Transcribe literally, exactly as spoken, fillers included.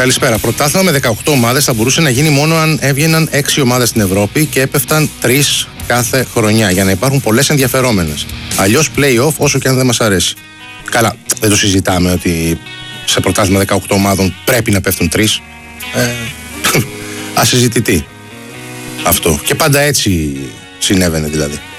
Καλησπέρα. Πρωτάθλημα με δεκαοκτώ ομάδες θα μπορούσε να γίνει μόνο αν έβγαιναν έξι ομάδες στην Ευρώπη και έπεφταν τρεις κάθε χρονιά για να υπάρχουν πολλές ενδιαφερόμενες. Αλλιώς play-off, όσο και αν δεν μας αρέσει. Καλά, δεν το συζητάμε ότι σε πρωτάθλημα δεκαοκτώ ομάδων πρέπει να πέφτουν τρεις. Ε, ασυζητητή αυτό. Και πάντα έτσι συνέβαινε δηλαδή.